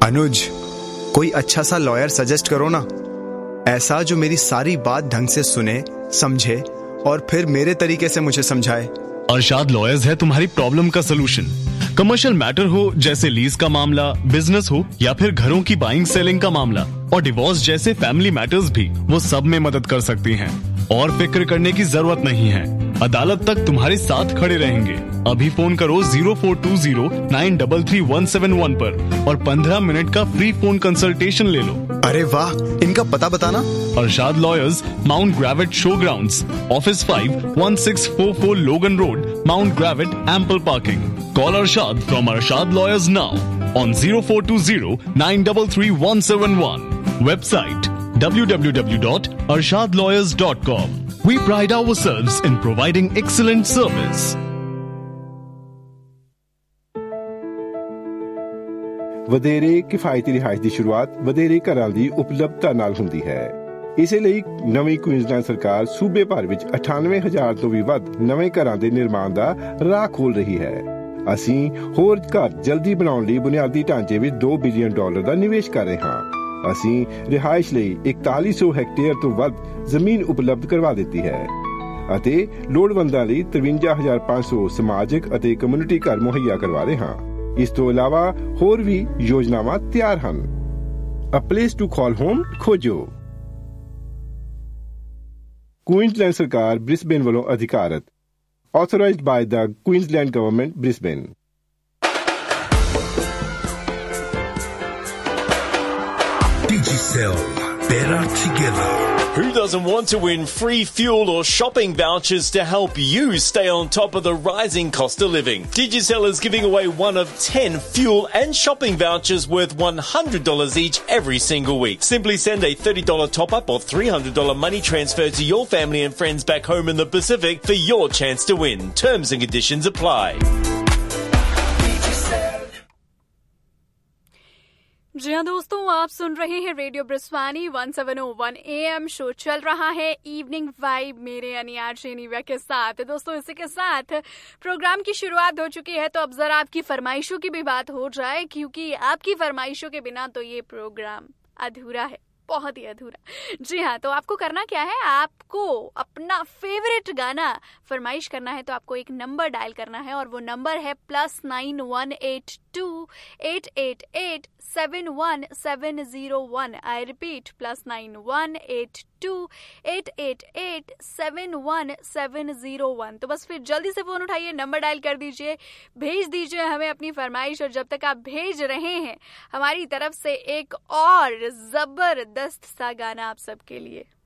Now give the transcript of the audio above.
अनुज, कोई अच्छा सा लॉयर सजेस्ट करो ना, ऐसा जो मेरी सारी बात ढंग से सुने, समझे और फिर मेरे तरीके से मुझे समझाए। अरशाद लॉयर्स है तुम्हारी प्रॉब्लम का सलूशन। कमर्शियल मैटर हो जैसे लीज का मामला, बिजनेस हो या फिर घरों की बाइंग सेलिंग का मामला और डिवोर्स जैसे फैमिली मैटर्स भी, वो सब में मदद कर सकती हैं। और फिक्र करने की जरूरत नहीं है, अदालत तक तुम्हारे साथ खड़े रहेंगे। अभी फोन करो 0420933171 पर और 15 मिनट का फ्री फोन कंसल्टेशन ले लो। अरे वाह, इनका पता बताना। Arshad lawyers, mount ग्रेविट show grounds, office 5, 1644 लोगन road, mount ग्रेविट, ample parking. Call Arshad from Arshad Lawyers now on 0420933171. Website www.arshadlawyers.com. We pride ourselves in providing excellent service. ਵਧੇਰੇ ਕਿਫਾਇਤੀ ਰਿਹਾਇਸ਼ ਦੀ ਸ਼ੁਰੂਆਤ ਵਧੇਰੇ ਘਰਾਂ ਦੀ ਉਪਲਬਧਤਾ ਨਾਲ ਹੁੰਦੀ ਹੈ। ਇਸੇ ਲਈ ਨਵੀਂ ਕੁਈਨਜ਼ਲੈਂਡ ਸਰਕਾਰ ਸੂਬੇ ਭਰ ਵਿੱਚ 98,000 ਤੋਂ ਵੀ ਵੱਧ ਨਵੇਂ ਘਰਾਂ ਦੇ ਨਿਰਮਾਣ ਦਾ ਰਾਹ ਖੋਲ ਰਹੀ ਹੈ। ਅਸੀਂ ਹੋਰ ਘਰ ਜਲਦੀ ਬਣਾਉਣ ਲਈ ਬੁਨਿਆਦੀ ਢਾਂਚੇ ਵਿੱਚ $2 ਬਿਲੀਅਨ ਦਾ ਨਿਵੇਸ਼ ਕਰ ਰਹੇ ਹਾਂ। ਅਸੀਂ ਰਿਹਾਇਸ਼ ਲਈ 4100 ਹੈਕਟੇਅਰ ਤੋਂ ਵੱਧ ਜ਼ਮੀਨ ਉਪਲਬਧ ਕਰਵਾ ਦਿੱਤੀ ਹੈ ਅਤੇ ਲੋੜਵੰਦਾਂ ਲਈ 53,500 ਸਮਾਜਿਕ ਅਤੇ ਕਮਿਊਨਿਟੀ ਘਰ ਮੁਹੱਈਆ ਕਰਵਾ ਰਹੇ ਹਾਂ। ਇਸ ਤੋਂ ਇਲਾਵਾ ਹੋਰ ਵੀ ਯੋਜਨਾਵਾਂ ਤਿਆਰ ਹਨ। A place to call home ਖੋਜੋ। ਕੁਈਨਜ਼ਲੈਂਡ ਸਰਕਾਰ ਬ੍ਰਿਸਬੇਨ ਵੱਲੋਂ ਅਧਿਕਾਰਤ। Authorized by the Queensland Government, Brisbane. Digicel, better together. Who doesn't want to win free fuel or shopping vouchers to help you stay on top of the rising cost of living? Digicel is giving away one of 10 fuel and shopping vouchers worth $100 each every single week. Simply send a $30 top-up or $300 money transfer to your family and friends back home in the Pacific for your chance to win. Terms and conditions apply. जी हाँ दोस्तों, आप सुन रहे हैं radio ब्रिस्वानी 1701 AM। Show चल रहा है evening vibe मेरे यानी आरजे निव्या के साथ। दोस्तों, इसी के साथ प्रोग्राम की शुरुआत हो चुकी है, तो अब जरा आपकी फरमाइशों की भी बात हो जाए, क्योंकि आपकी फरमाइशों के बिना तो ये प्रोग्राम अधूरा है, बहुत ही अधूरा। जी हाँ, तो आपको करना क्या है, आपको अपना फेवरेट गाना फरमाइश करना है, तो आपको एक नंबर डायल करना है और वो नंबर है +918288871701। I repeat +918288871701। तो बस फिर जल्दी से फोन उठाइए, नंबर डायल कर दीजिए, भेज दीजिए हमें अपनी फरमाइश। और जब तक आप भेज रहे हैं, हमारी तरफ से एक और जबरदस्त सा गाना आप सबके लिए।